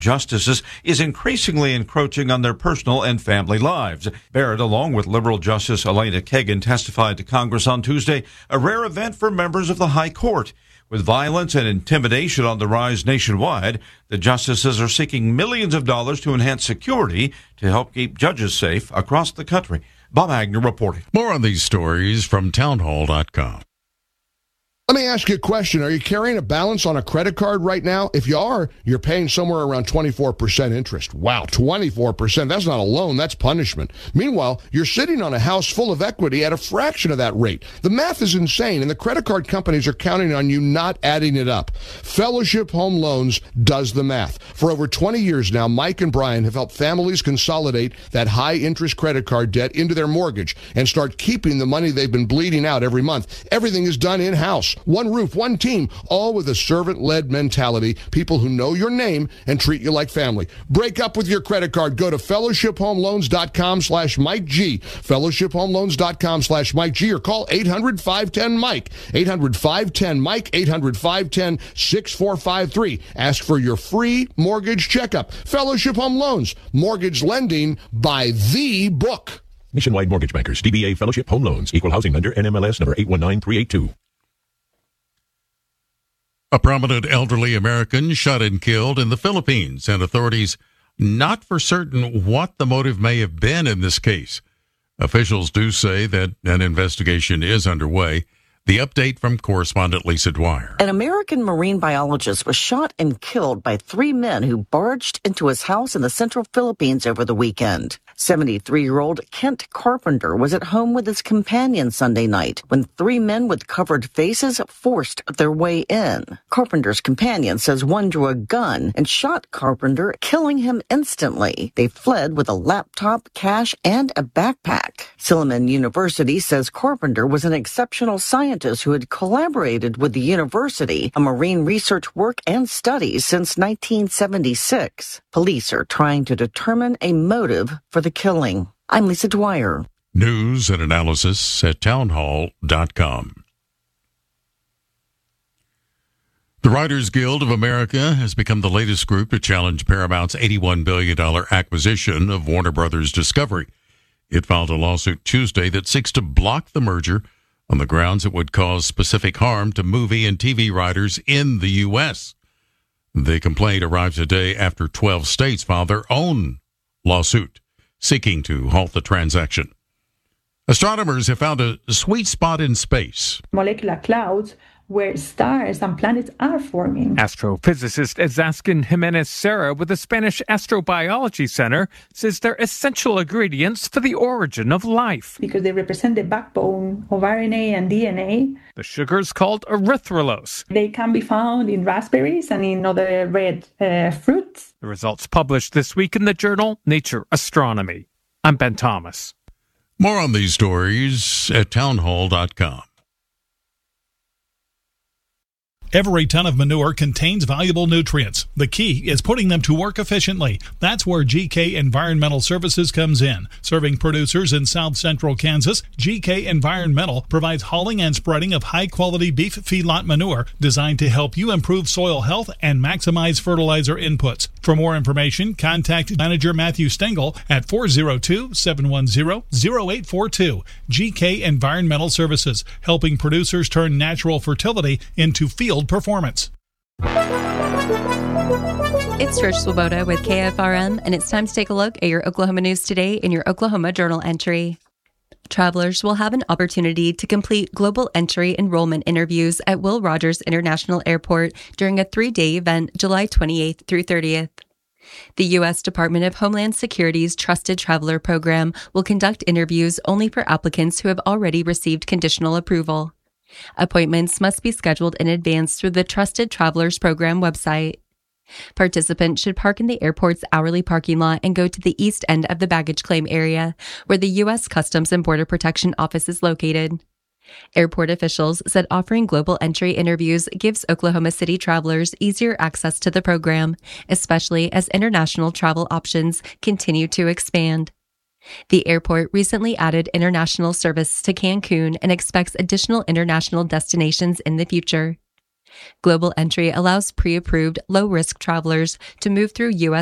justices is increasingly encroaching on their personal and family lives. Barrett, along with liberal Justice Elena Kagan, testified to Congress on Tuesday, a rare event for members of the High Court. With violence and intimidation on the rise nationwide, the justices are seeking millions of dollars to enhance security to help keep judges safe across the country. Bob Agnew reporting. More on these stories from townhall.com. Let me ask you a question. Are you carrying a balance on a credit card right now? If you are, you're paying somewhere around 24% interest. Wow, 24%. That's not a loan, that's punishment. Meanwhile, you're sitting on a house full of equity at a fraction of that rate. The math is insane, and the credit card companies are counting on you not adding it up. Fellowship Home Loans does the math. For over 20 years now, Mike and Brian have helped families consolidate that high-interest credit card debt into their mortgage and start keeping the money they've been bleeding out every month. Everything is done in-house. One roof, one team, all with a servant-led mentality, people who know your name and treat you like family. Break up with your credit card. Go to fellowshiphomeloans.com/Mike G, fellowshiphomeloans.com/Mike G, or call 800-510-MIKE, 800-510-MIKE, 800-510-6453. Ask for your free mortgage checkup. Fellowship Home Loans, mortgage lending by the book. Nationwide Mortgage Bankers, DBA Fellowship Home Loans, Equal Housing Lender, NMLS number 819382. A prominent elderly American shot and killed in the Philippines, and authorities not for certain what the motive may have been in this case. Officials do say that an investigation is underway. The update from correspondent Lisa Dwyer. An American marine biologist was shot and killed by three men who barged into his house in the central Philippines over the weekend. 73-year-old Kent Carpenter was at home with his companion Sunday night when three men with covered faces forced their way in. Carpenter's companion says one drew a gun and shot Carpenter, killing him instantly. They fled with a laptop, cash, and a backpack. Silliman University says Carpenter was an exceptional scientist who had collaborated with the university on marine research work and studies since 1976. Police are trying to determine a motive for the killing. I'm Lisa Dwyer. News and analysis at townhall.com. The Writers Guild of America has become the latest group to challenge Paramount's $81 billion acquisition of Warner Brothers Discovery. It filed a lawsuit Tuesday that seeks to block the merger on the grounds it would cause specific harm to movie and TV writers in the U.S. The complaint arrives a day after 12 states filed their own lawsuit seeking to halt the transaction. Astronomers have found a sweet spot in space. Molecular clouds where stars and planets are forming. Astrophysicist Ezaskin Jimenez Serra with the Spanish Astrobiology Center says they're essential ingredients for the origin of life. Because they represent the backbone of RNA and DNA. The sugar's called erythrulose. They can be found in raspberries and in other red fruits. The results published this week in the journal Nature Astronomy. I'm Ben Thomas. More on these stories at townhall.com. Every ton of manure contains valuable nutrients. The key is putting them to work efficiently. That's where GK Environmental Services comes in. Serving producers in south central Kansas, GK Environmental provides hauling and spreading of high-quality beef feedlot manure designed to help you improve soil health and maximize fertilizer inputs. For more information, contact Manager Matthew Stengel at 402-710-0842. GK Environmental Services, helping producers turn natural fertility into field performance. It's Trish Swoboda with KFRM, and it's time to take a look at your Oklahoma news today in your Oklahoma Journal entry. Travelers will have an opportunity to complete global entry enrollment interviews at Will Rogers International Airport during a 3-day event July 28th through 30th. The U.S. Department of Homeland Security's Trusted Traveler Program will conduct interviews only for applicants who have already received conditional approval. Appointments must be scheduled in advance through the Trusted Travelers Program website. Participants should park in the airport's hourly parking lot and go to the east end of the baggage claim area, where the U.S. Customs and Border Protection Office is located. Airport officials said offering global entry interviews gives Oklahoma City travelers easier access to the program, especially as international travel options continue to expand. The airport recently added international service to Cancun and expects additional international destinations in the future. Global Entry allows pre-approved, low-risk travelers to move through U.S.